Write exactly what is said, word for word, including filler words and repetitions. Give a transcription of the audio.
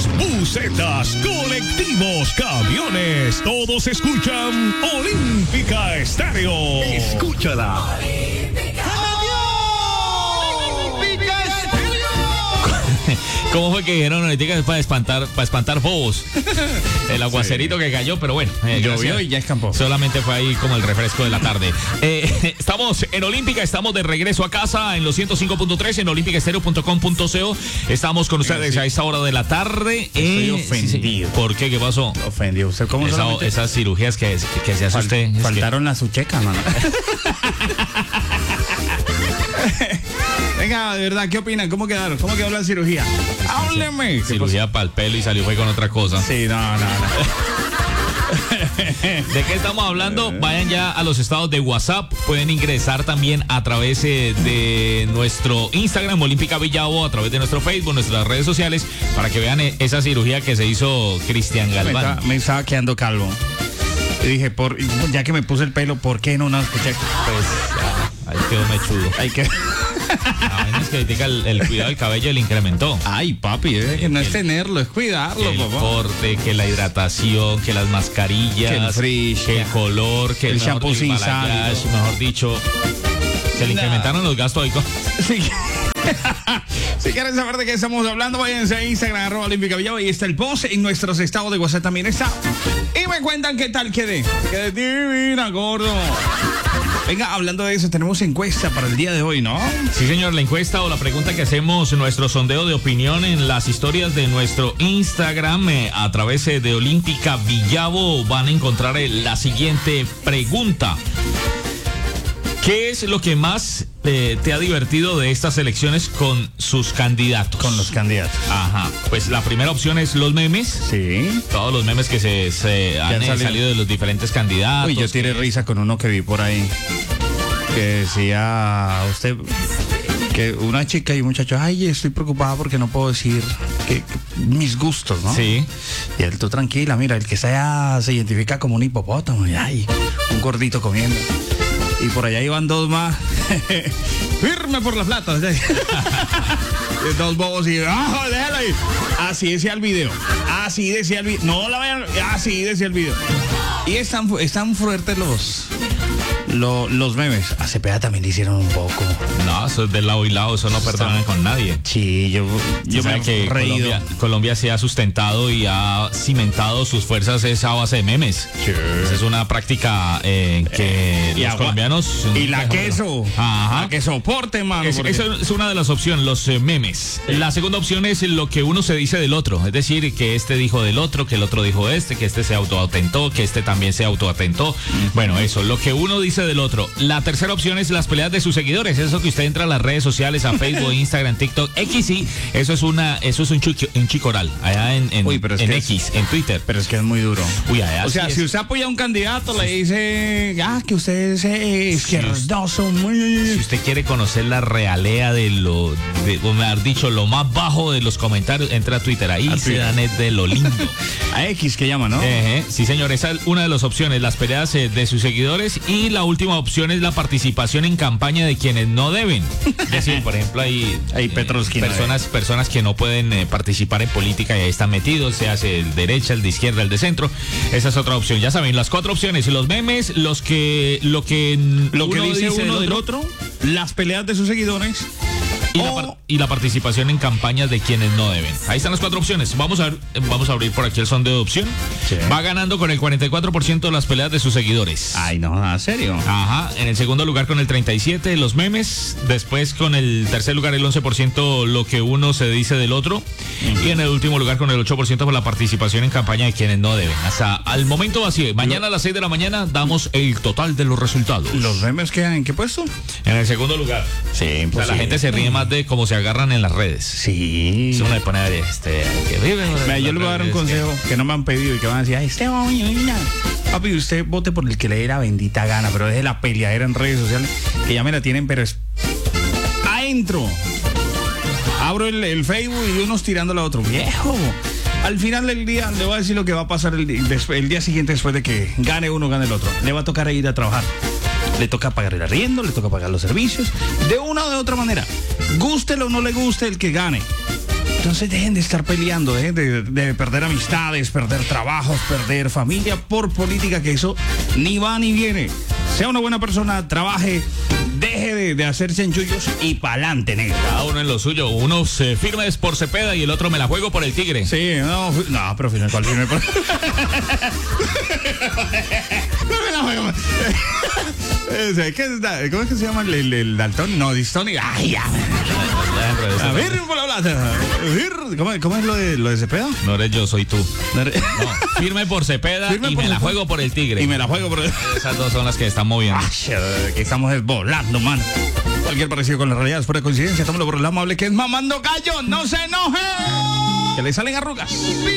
buses, busetas, colectivos, camiones, todos escuchan Olímpica Estéreo. Escúchala. ¿Cómo fue que dijeron Olímpica para espantar, para espantar bobos? El aguacerito sí. que cayó, pero bueno. Eh, Llovió y ya escampó. Solamente fue ahí como el refresco de la tarde. Eh, estamos en Olímpica, estamos de regreso a casa en los ciento cinco punto tres, en olímpica estéreo punto com punto co. Estamos con ustedes sí. a esta hora de la tarde. Estoy eh, ofendido. Sí, ¿por qué? ¿Qué pasó? Ofendido. ¿Usted cómo Esa, solamente... Esas cirugías que, que se hace Fal usted. Faltaron que... las suchecas, mano. Venga, de verdad, ¿qué opinan? ¿Cómo quedaron? ¿Cómo quedó la cirugía? Hábleme. Cirugía para el pelo y salió fue con otra cosa. Sí, no, no, no. ¿De qué estamos hablando? Vayan ya a los estados de WhatsApp. Pueden ingresar también a través eh, de nuestro Instagram, Olímpica Villavo, a través de nuestro Facebook, nuestras redes sociales, para que vean eh, esa cirugía que se hizo Cristian Galván. Me estaba, me estaba quedando calvo. Y dije, por, ya que me puse el pelo, ¿por qué no nos escuché? Pues ya, ahí quedó mechudo. Ahí quedó. La vaina es que ahorita el, el cuidado del cabello le incrementó. Ay, papi, eh, que no es tenerlo, es cuidarlo, que el papá. corte, que la hidratación, que las mascarillas, que el frizz, que el color, que el, el shampoo sin sal, mejor dicho. Se le no. incrementaron los gastos ahí con... Sí. Si quieren saber de qué estamos hablando, váyanse a Instagram, arroba Olímpica Villavo. Ahí está el post. En nuestros estados de WhatsApp también está. Y me cuentan qué tal quedé. Quedé divina, gordo. Venga, hablando de eso, tenemos encuesta para el día de hoy, ¿no? Sí, señor, la encuesta o la pregunta que hacemos, nuestro sondeo de opinión en las historias de nuestro Instagram eh, a través eh, de Olímpica Villavo, van a encontrar eh, la siguiente pregunta. ¿Qué es lo que más eh, te ha divertido de estas elecciones con sus candidatos? Con los candidatos. Ajá. Pues la primera opción es los memes. Sí. Todos los memes que se, se han, han salido? salido de los diferentes candidatos. Uy, yo tiré que... risa con uno que vi por ahí. Que decía usted que una chica y un muchacho, ay, estoy preocupada porque no puedo decir que, que mis gustos, ¿no? Sí. Y él, tú tranquila, mira, el que sea se identifica como un hipopótamo. Y ay, un gordito comiendo. Y por allá iban dos más. Firme por las platas. Dos bobos y ¡ah, déjala ahí! Así decía el video. Así decía el video. No la vayan. Así decía el video. Y están, están fuertes los. Lo, los memes. A Cepeda también le hicieron un poco. No, eso es de lado y lado, eso no perdonan con nadie. Sí, yo, yo me he que reído. Colombia, Colombia se ha sustentado y ha cimentado sus fuerzas es a base de memes. Sí. Esa es una práctica eh, que eh, los agua, colombianos... Y la queso. Ajá. La que soporte, mano. Es, esa es una de las opciones, los eh, memes. Sí. La segunda opción es lo que uno se dice del otro. Es decir, que este dijo del otro, que el otro dijo este, que este se autoatentó, que este también se autoatentó. Uh-huh. Bueno, eso, lo que uno dice del otro. La tercera opción es las peleas de sus seguidores. Eso que usted entra a las redes sociales, a Facebook, Instagram, TikTok, X, sí. Eso es una, eso es un, chico, un chicoral. Allá en, en, Uy, pero es en que X, es, en Twitter. Pero es que es muy duro. Uy, allá o sea, sí si es. usted apoya a un candidato, le dice, ah, que usted es izquierdoso, muy... Si usted quiere conocer la realea de lo, de, o me has dicho, lo más bajo de los comentarios, entra a Twitter. Ahí a se Twitter. Dan es de lo lindo. A X que llama, ¿no? Eh, sí, señor, esa es una de las opciones, las peleas eh, de sus seguidores. Y la última opción es la participación en campaña de quienes no deben. Es decir, por ejemplo, hay, hay eh, personas, personas que no pueden eh, participar en política y ahí están metidos, se hace el derecha, el de izquierda, el de centro. Esa es otra opción. Ya saben, las cuatro opciones, los memes, los que lo que lo que dice, dice uno del otro, del otro, las peleas de sus seguidores. Y, oh. la, y la participación en campañas de quienes no deben. Ahí están las cuatro opciones. Vamos a ver, vamos a abrir por aquí el sondeo de opción. Sí. Va ganando con el cuarenta y cuatro por ciento de las peleas de sus seguidores. Ay, no, ¿en serio? Ajá. En el segundo lugar con el treinta y siete por ciento los memes. Después con el tercer lugar el once por ciento lo que uno se dice del otro. Uh-huh. Y en el último lugar con el ocho por ciento por la participación en campaña de quienes no deben. Hasta al momento así. Mañana a las seis de la mañana damos el total de los resultados. ¿Los memes quedan en qué puesto? En el segundo lugar. Sí, pues o sea, la gente se ríe más de cómo se agarran en las redes. Sí. Si uno le pone a ver este que vive. Mira, yo le voy a dar un consejo que... que no me han pedido y que van a decir, ay, este mira. Papi, usted vote por el que le dé la bendita gana, pero deje la peleadera en redes sociales, que ya me la tienen, pero es adentro. Abro el, el Facebook y unos tirando a otro. Viejo. Al final del día le voy a decir lo que va a pasar el, el día siguiente después de que gane uno, gane el otro. Le va a tocar ir a trabajar. Le toca pagar el arriendo, le toca pagar los servicios, de una o de otra manera. Gústelo o no le guste el que gane. Entonces dejen de estar peleando, dejen de, de perder amistades, perder trabajos, perder familia por política, que eso ni va ni viene. Sea una buena persona, trabaje, deje de, de hacer chanchullos y pa'lante, negro. Cada uno en lo suyo. Uno se firma es por Cepeda y el otro me la juego por el Tigre. Sí, no, no, pero firme, ¿cuál firme por? No me la juego. ¿Qué es, ¿Cómo es que se llama el, el, el Dalton? No, Distoni. Ay, ya. A ver, por la plata. ¿Cómo, ¿Cómo es lo de, lo de Cepeda? No eres yo, soy tú. No, eres... no, firme por Cepeda firme y por me la juego por el Tigre. Y me la juego por el... Esas dos son las que están moviendo. Ay, que estamos volando, man. Cualquier parecido con la realidad es pura coincidencia. Tómalo por el amable que es mamando gallo. ¡No se enoje! Que le salen arrugas.